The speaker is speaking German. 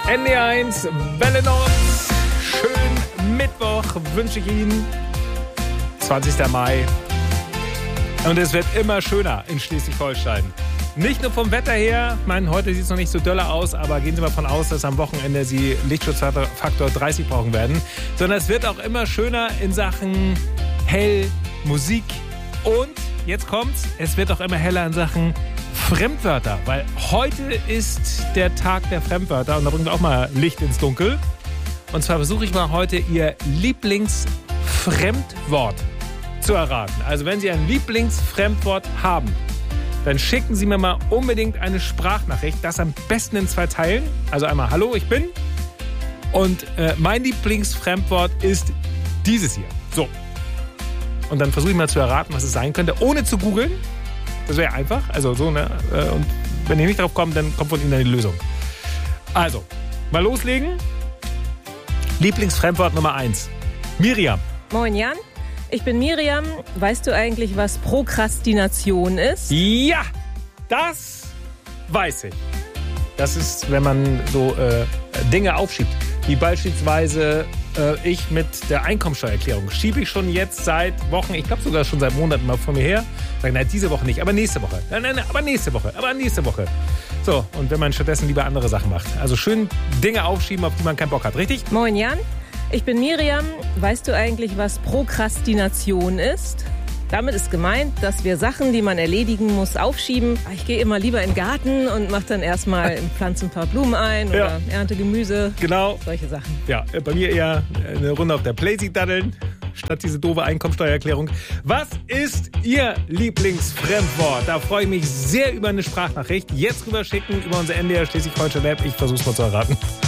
NDR1, Welle Nord. Schönen Mittwoch wünsche ich Ihnen. 20. Mai. Und es wird immer schöner in Schleswig-Holstein. Nicht nur vom Wetter her, ich meine, heute sieht es noch nicht so dolle aus, aber gehen Sie mal davon aus, dass am Wochenende Sie Lichtschutzfaktor 30 brauchen werden. Sondern es wird auch immer schöner in Sachen hell, Musik und, jetzt kommt's, es wird auch immer heller in Sachen Fremdwörter. Weil heute ist der Tag der Fremdwörter und da bringen wir auch mal Licht ins Dunkel. Und zwar versuche ich mal heute Ihr Lieblingsfremdwort zu erraten. Also wenn Sie ein Lieblingsfremdwort haben, dann schicken Sie mir mal unbedingt eine Sprachnachricht. Das am besten in 2 Teilen. Also einmal Hallo, ich bin. Und mein Lieblingsfremdwort ist dieses hier. So. Und dann versuche ich mal zu erraten, was es sein könnte, ohne zu googeln. Das wäre einfach. Also so, ne? Und wenn ihr nicht drauf kommt, dann kommt von Ihnen dann die Lösung. Also, mal loslegen. Lieblingsfremdwort Nummer 1. Miriam. Moin Jan. Ich bin Miriam. Weißt du eigentlich, was Prokrastination ist? Ja, das weiß ich. Das ist, wenn man so Dinge aufschiebt. Wie beispielsweise ich mit der Einkommensteuererklärung. Schiebe ich schon jetzt seit Wochen, ich glaube sogar schon seit Monaten mal von mir her. Sage, nein, diese Woche nicht, aber nächste Woche. Nein, aber nächste Woche, aber nächste Woche. So, und wenn man stattdessen lieber andere Sachen macht. Also schön Dinge aufschieben, auf die man keinen Bock hat, richtig? Moin Jan. Ich bin Miriam. Weißt du eigentlich, was Prokrastination ist? Damit ist gemeint, dass wir Sachen, die man erledigen muss, aufschieben. Ich gehe immer lieber in den Garten und mache dann erstmal pflanze ein paar Blumen ein oder ernte Gemüse. Genau. Solche Sachen. Ja, bei mir eher eine Runde auf der Playsee daddeln, statt diese doofe Einkommensteuererklärung. Was ist Ihr Lieblingsfremdwort? Da freue ich mich sehr über eine Sprachnachricht. Jetzt rüberschicken über unser NDR Schleswig-Holstein App. Ich versuche es mal zu erraten.